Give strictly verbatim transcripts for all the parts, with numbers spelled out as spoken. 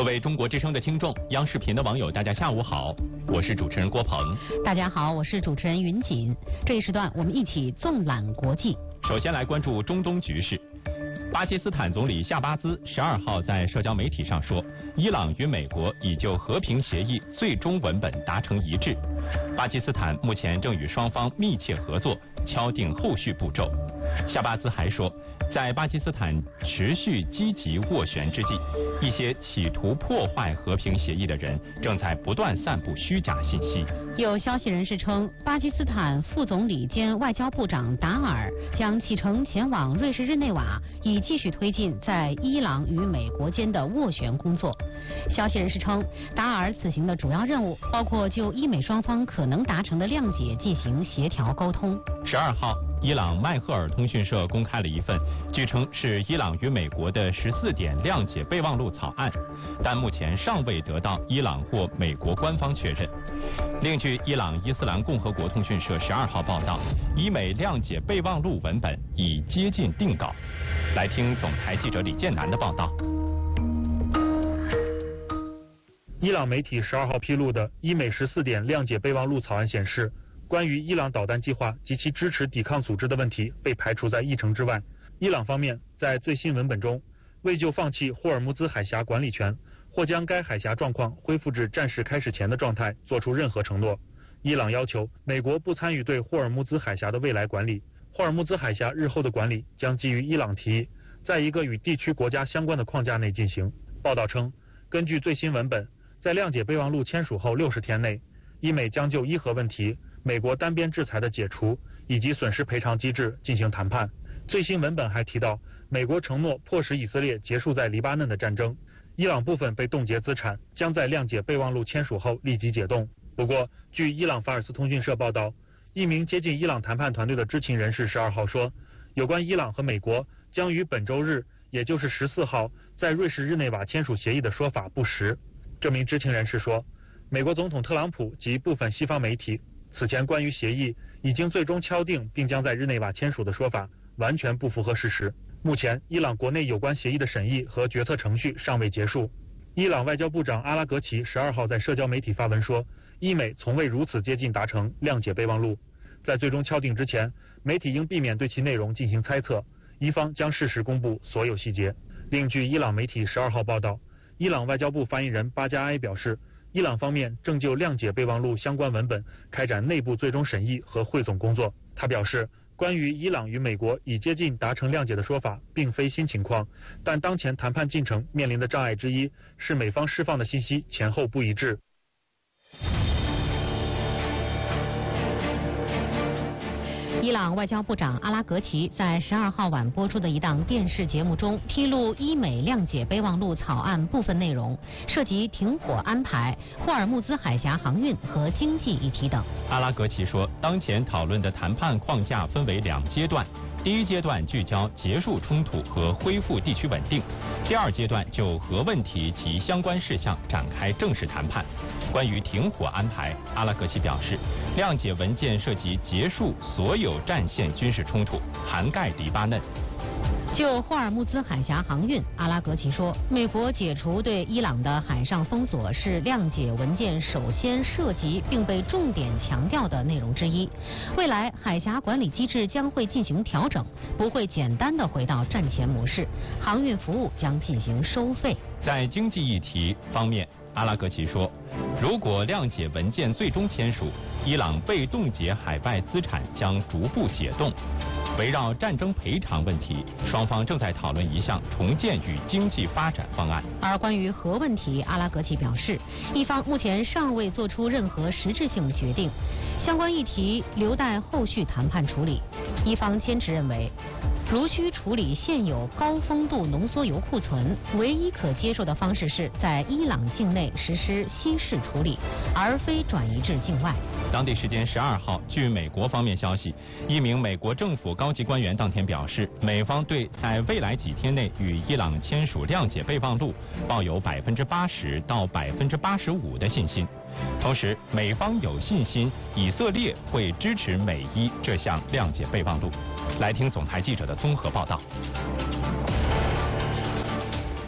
位中国之声的听众，央视频的网友，大家下午好，我是主持人郭鹏。 大家好，我是主持人云锦。这一时段我们一起纵览国际。 首先来关注中东局势。巴基斯坦总理夏巴兹十二号在社交媒体上说，伊朗与美国已就和平协议最终文本达成一致。巴基斯坦目前正与双方密切合作，敲定后续步骤。夏巴兹还说，在巴基斯坦持续积极斡旋之际，一些企图破坏和平协议的人正在不断散布虚假信息。 有消息人士称，巴基斯坦副总理兼外交部长达尔将启程前往瑞士日内瓦，以继续推进在伊朗与美国间的斡旋工作。消息人士称，达尔此行的主要任务包括就伊美双方可能达成的谅解进行协调沟通。 十二号，伊朗迈赫尔通讯社公开了一份据称是伊朗与美国的十四点谅解备忘录草案，但目前尚未得到伊朗或美国官方确认。另据伊朗伊斯兰共和国通讯社十二号报道，伊美谅解备忘录文本已接近定稿。来听总台记者李建南的报道。 伊朗媒体十二号披露的伊美十四点谅解备忘录草案显示，关于伊朗导弹计划及其支持抵抗组织的问题被排除在议程之外。伊朗方面在最新文本中未就放弃霍尔木兹海峡管理权或将该海峡状况恢复至战事开始前的状态做出任何承诺。伊朗要求美国不参与对霍尔木兹海峡的未来管理，霍尔木兹海峡日后的管理将基于伊朗提议，在一个与地区国家相关的框架内进行。报道称，根据最新文本，在谅解备忘录签署后六十天内，伊美将就伊核问题、美国单边制裁的解除以及损失赔偿机制进行谈判。最新文本还提到，美国承诺迫使以色列结束在黎巴嫩的战争，伊朗部分被冻结资产将在谅解备忘录签署后立即解冻。不过，据伊朗法尔斯通讯社报道，一名接近伊朗谈判团队的知情人士十二号说，有关伊朗和美国将于本周日，也就是十四号在瑞士日内瓦签署协议的说法不实。这名知情人士说，美国总统特朗普及部分西方媒体此前关于协议已经最终敲定并将在日内瓦签署的说法完全不符合事实。目前，伊朗国内有关协议的审议和决策程序尚未结束。伊朗外交部长阿拉格齐十二号在社交媒体发文说，伊美从未如此接近达成谅解备忘录。在最终敲定之前，媒体应避免对其内容进行猜测，伊方将适时公布所有细节。另据伊朗媒体十二号报道，伊朗外交部发言人巴加埃表示，伊朗方面正就谅解备忘录相关文本开展内部最终审议和汇总工作。他表示，关于伊朗与美国已接近达成谅解的说法并非新情况，但当前谈判进程面临的障碍之一是美方释放的信息前后不一致。 伊朗外交部长阿拉格齐在十二号晚播出的一档电视节目中披露伊美谅解备忘录草案部分内容，涉及停火安排、霍尔木兹海峡航运和经济议题等。 阿拉格齐说，当前讨论的谈判框架分为两阶段，第一阶段聚焦结束冲突和恢复地区稳定，第二阶段就核问题及相关事项展开正式谈判。关于停火安排，阿拉格齐表示，谅解文件涉及结束所有战线军事冲突，涵盖黎巴嫩。 就霍尔木兹海峡航运，阿拉格齐说，美国解除对伊朗的海上封锁是谅解文件首先涉及并被重点强调的内容之一。未来海峡管理机制将会进行调整，不会简单的回到战前模式，航运服务将进行收费。 在经济议题方面，阿拉格齐说，如果谅解文件最终签署，伊朗被冻结海外资产将逐步解冻。围绕战争赔偿问题，双方正在讨论一项重建与经济发展方案。 而关于核问题，阿拉格齐表示，一方目前尚未做出任何实质性决定，相关议题留待后续谈判处理。一方坚持认为，如需处理现有高丰度浓缩铀库存，唯一可接受的方式是在伊朗境内实施稀释处理，而非转移至境外。 当地时间十二号，据美国方面消息，一名美国政府高级官员当天表示，美方对在未来几天内与伊朗签署谅解备忘录抱有百分之八十到百分之八十五的信心。同时，美方有信心以色列会支持美伊这项谅解备忘录。来听总台记者的综合报道。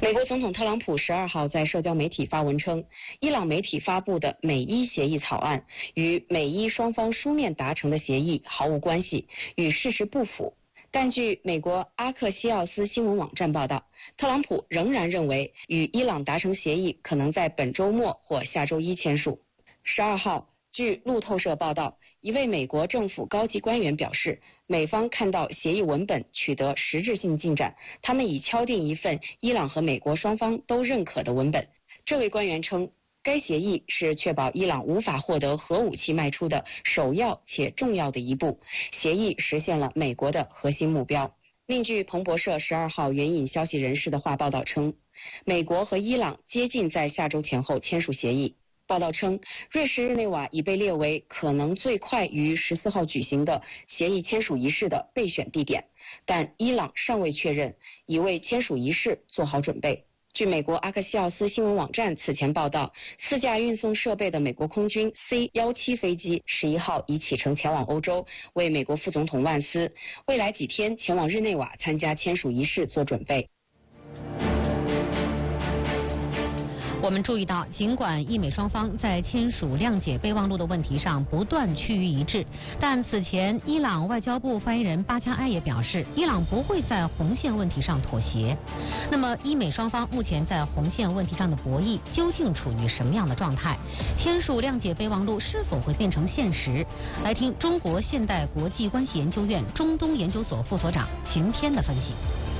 美国总统特朗普十二号在社交媒体发文称，伊朗媒体发布的美伊协议草案与美伊双方书面达成的协议毫无关系，与事实不符。但据美国阿克西奥斯新闻网站报道，特朗普仍然认为与伊朗达成协议可能在本周末或下周一签署。十二号，据路透社报道，一位美国政府高级官员表示，美方看到协议文本取得实质性进展，他们已敲定一份伊朗和美国双方都认可的文本。这位官员称，该协议是确保伊朗无法获得核武器迈出的首要且重要的一步，协议实现了美国的核心目标。另据彭博社十二号援引消息人士的话报道称，美国和伊朗接近在下周前后签署协议。报道称，瑞士日内瓦已被列为可能最快于十四号举行的协议签署仪式的备选地点，但伊朗尚未确认，已为签署仪式做好准备。据美国阿克西奥斯新闻网站此前报道，四架运送设备的美国空军 C 十七 飞机十一号已启程前往欧洲，为美国副总统万斯未来几天前往日内瓦参加签署仪式做准备。 我们注意到，尽管伊美双方在签署谅解备忘录的问题上不断趋于一致，但此前伊朗外交部发言人巴加埃也表示，伊朗不会在红线问题上妥协。那么，伊美双方目前在红线问题上的博弈究竟处于什么样的状态？签署谅解备忘录是否会变成现实？来听中国现代国际关系研究院中东研究所副所长秦天的分析。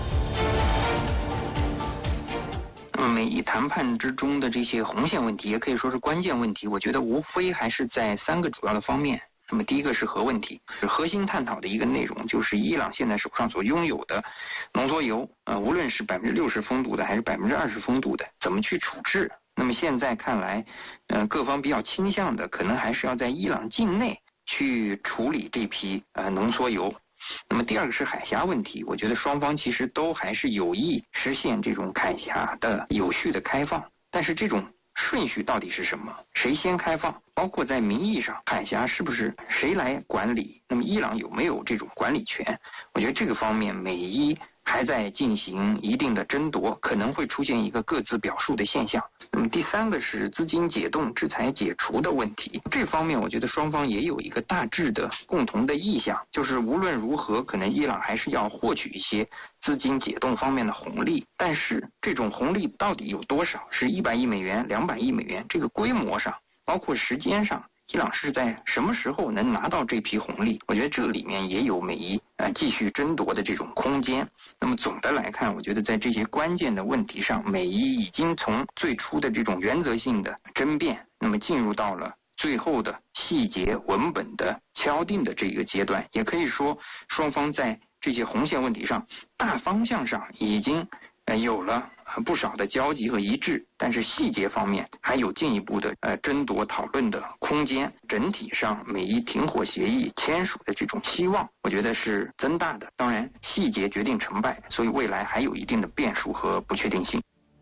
那么美伊谈判之中的这些红线问题，也可以说是关键问题，我觉得无非还是在三个主要的方面。那么第一个是核问题，是核心探讨的一个内容，就是伊朗现在手上所拥有的浓缩铀，呃，无论是百分之六十风度的还是百分之二十风度的，怎么去处置？那么现在看来，呃，各方比较倾向的，可能还是要在伊朗境内去处理这批呃浓缩铀。那么第二个是海峡问题，我觉得双方其实都还是有意实现这种海峡的有序的开放，但是这种顺序到底是什么？谁先开放？包括在名义上，海峡是不是谁来管理？那么伊朗有没有这种管理权？我觉得这个方面美伊还在进行一定的争夺，可能会出现一个各自表述的现象。那么第三个是资金解冻、制裁解除的问题，这方面我觉得双方也有一个大致的共同的意向，就是无论如何，可能伊朗还是要获取一些资金解冻方面的红利，但是这种红利到底有多少？是一百亿美元、两百亿美元？这个规模上，包括时间上，伊朗是在什么时候能拿到这批红利？我觉得这里面也有美伊呃继续争夺的这种空间。那么总的来看，我觉得在这些关键的问题上，美伊已经从最初的这种原则性的争辩，那么进入到了最后的细节文本的敲定的这个阶段。也可以说，双方在这些红线问题上，大方向上已经呃有了不少的交集和一致，但是细节方面还有进一步的呃争夺讨论的空间。整体上，美伊停火协议签署的这种期望，我觉得是增大的。当然，细节决定成败，所以未来还有一定的变数和不确定性。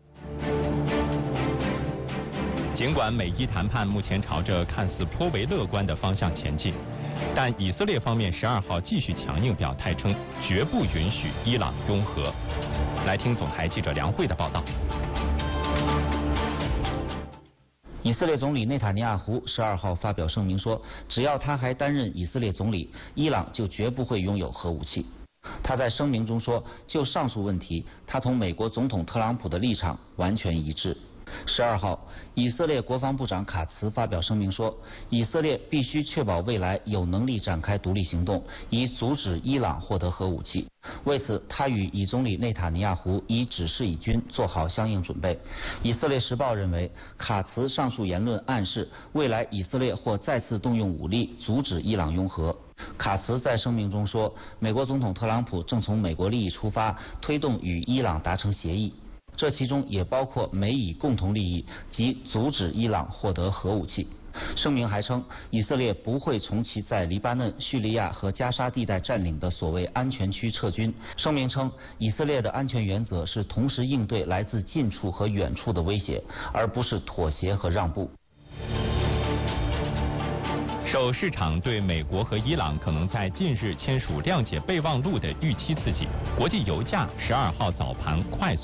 尽管美伊谈判目前朝着看似颇为乐观的方向前进，但以色列方面十二号继续强硬表态称，绝不允许伊朗拥核。来听总台记者梁慧的报道。 以色列总理内塔尼亚胡十二号发表声明说，只要他还担任以色列总理，伊朗就绝不会拥有核武器。他在声明中说，就上述问题，他同美国总统特朗普的立场完全一致。十二号，以色列国防部长卡茨发表声明说，以色列必须确保未来有能力展开独立行动，以阻止伊朗获得核武器。为此，他与以总理内塔尼亚胡已指示以军做好相应准备。以色列时报认为，卡茨上述言论暗示未来以色列或再次动用武力阻止伊朗拥核。卡茨在声明中说，美国总统特朗普正从美国利益出发，推动与伊朗达成协议。这其中也包括美以共同利益及阻止伊朗获得核武器。声明还称，以色列不会从其在黎巴嫩、叙利亚和加沙地带占领的所谓安全区撤军。声明称，以色列的安全原则是同时应对来自近处和远处的威胁，而不是妥协和让步。 受市场对美国和伊朗可能在近日签署谅解备忘录的预期刺激，国际油价十二号早盘快速